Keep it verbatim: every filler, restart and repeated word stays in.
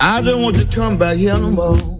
I don't want to come back here no more.